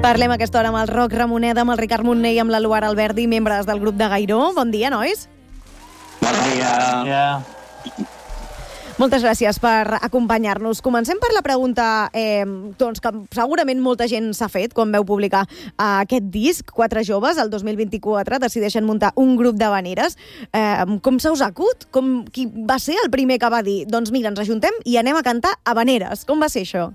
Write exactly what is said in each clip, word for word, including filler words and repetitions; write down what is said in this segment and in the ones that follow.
Parlem a aquesta hora amb el Roc Ramoneda, amb el Ricard Montner i amb l'Eluard Alberdi, membres del grup de Gairó. Bon dia, nois. Bon dia. Bon dia. Moltes gràcies per acompanyar-nos. Comencem per la pregunta eh, doncs, que segurament molta gent s'ha fet quan veu publicar eh, aquest disc. Quatre joves, el dos mil vint-i-quatre, decideixen muntar un grup d'havaneres. Eh, com se us acut? Com, qui va ser el primer que va dir doncs mira, ens ajuntem i anem a cantar havaneres? Com va ser això?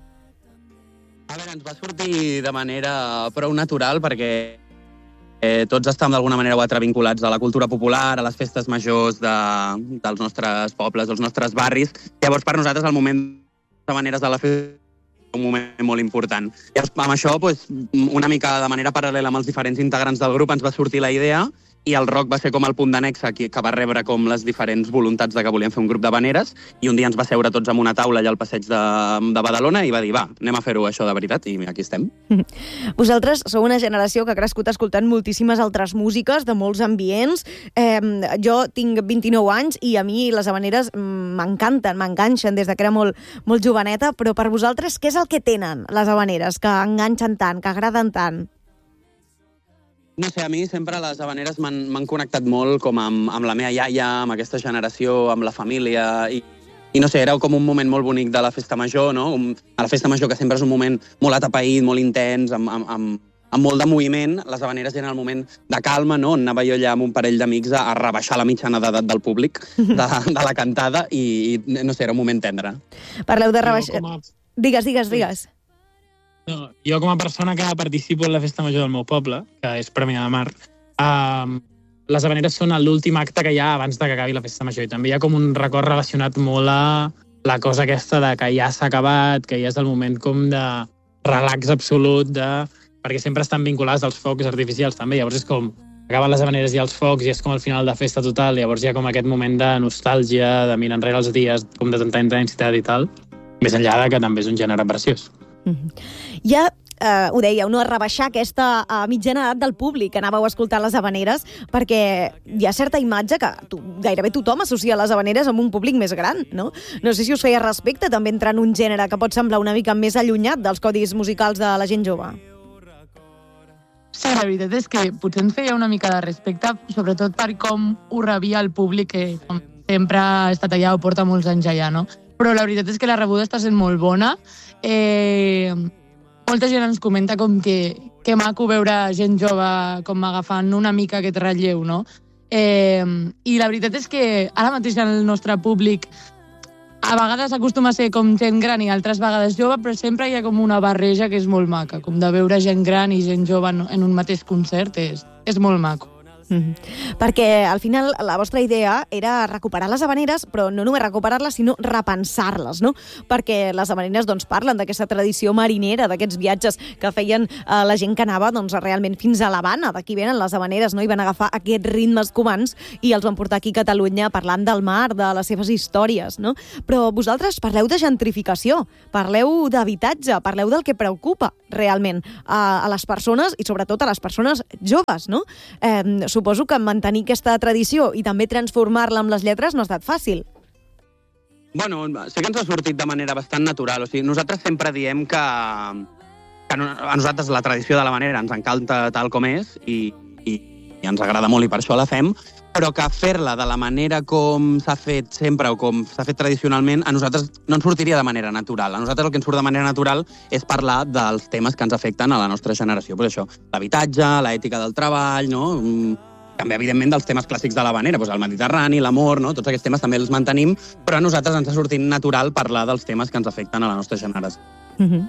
A veure, ens va sortir de manera prou natural perquè eh, tots estàvem d'alguna manera o altra vinculats a la cultura popular, a les festes majors de, dels nostres pobles, dels nostres barris. Llavors, per nosaltres, el moment de havaneres de la festa és un moment molt important. Llavors, amb això, doncs, una mica de manera paral·lela amb els diferents integrants del grup, ens va sortir la idea i el rock va ser com el punt d'annexa que va rebre com les diferents voluntats de que volíem fer un grup d'havaneres i un dia ens va seure tots amb una taula allà al passeig de, de Badalona i va dir, va, anem a fer-ho això de veritat, i aquí estem. Vosaltres sou una generació que ha crescut escoltant moltíssimes altres músiques de molts ambients. Eh, jo tinc vint-i-nou anys i a mi les havaneres m'encanten, m'enganxen des de que era molt, molt joveneta, però per vosaltres què és el que tenen les havaneres, que enganxen tant, que agraden tant? No sé, a mi sempre les havaneres m'han connectat molt com amb, amb la meva iaia, amb aquesta generació, amb la família, i, i no sé, era com un moment molt bonic de la festa major, no? Un, a la festa major, que sempre és un moment molt atapeït, molt intens, amb, amb, amb, amb molt de moviment, les havaneres eren el moment de calma, no? On anava jo allà amb un parell d'amics a, a rebaixar la mitjana d'edat del públic, de, de la cantada, i, i no sé, era un moment tendre. Parleu de rebaixar... A... Digues, digues, digues. No, jo com a persona que participo en la festa major del meu poble, que és Premià de Mar, eh, les havaneres són l'últim acte que hi ha abans de que acabi la festa major. I també hi ha com un record relacionat molt a la cosa aquesta de que ja s'ha acabat, que ja és el moment com de relax absolut, de... perquè sempre estan vinculades als focs artificials també. Llavors és com acaben les havaneres i els focs i és com el final de festa total. Llavors hi ha com aquest moment de nostàlgia, de mirar enrere els dies, com de tanta intensitat i tal, més enllà de que també és un gènere preciós. Ja, eh, ho dèieu, no? A rebaixar aquesta uh, mitjana edat del públic que anàveu a escoltar les havaneres, perquè hi ha certa imatge que tu, gairebé tothom associa les havaneres amb un públic més gran, no? No sé si us feia respecte també entrar en un gènere que pot semblar una mica més allunyat dels codis musicals de la gent jove. Sí, la veritat és que potser ens feia una mica de respecte, sobretot per com ho rebia el públic, que com sempre ha estat allà o porta molts anys allà, no? Però la veritat és que la rebuda està sent molt bona. Eh, molta gent ens comenta com que, que maco veure gent jove com agafant una mica aquest relleu, no? Eh, I la veritat és que ara mateix el nostre públic a vegades acostuma a ser com gent gran i altres vegades jove, però sempre hi ha com una barreja que és molt maca, com de veure gent gran i gent jove en un mateix concert, és, és molt maco. Mm-hmm. Perquè al final la vostra idea era recuperar les havaneres, però no només recuperar-les, sinó repensar-les, no? Perquè les havaneres doncs, parlen d'aquesta tradició marinera, d'aquests viatges que feien eh, la gent que anava doncs, realment fins a l'Havana. D'aquí venen les havaneres, no? I van agafar aquests ritmes cubans i els van portar aquí a Catalunya parlant del mar, de les seves històries, no? Però vosaltres parleu de gentrificació, parleu d'habitatge, parleu del que preocupa realment a, a les persones i sobretot a les persones joves, no? Eh, Suposo que mantenir aquesta tradició i també transformar-la amb les lletres no ha estat fàcil. Bueno, sé que ens ha sortit de manera bastant natural. O sigui, nosaltres sempre diem que, que a nosaltres la tradició de la manera ens encanta tal com és i, i, i ens agrada molt i per això la fem, però que fer-la de la manera com s'ha fet sempre o com s'ha fet tradicionalment, a nosaltres no ens sortiria de manera natural. A nosaltres el que ens surt de manera natural és parlar dels temes que ens afecten a la nostra generació. Per això, l'habitatge, l'ètica del treball, no? També, evidentment, dels temes clàssics de l'havanera, doncs el Mediterrani, l'amor, no? Tots aquests temes també els mantenim, però a nosaltres ens ha sortit natural parlar dels temes que ens afecten a la nostra generació. Mm-hmm.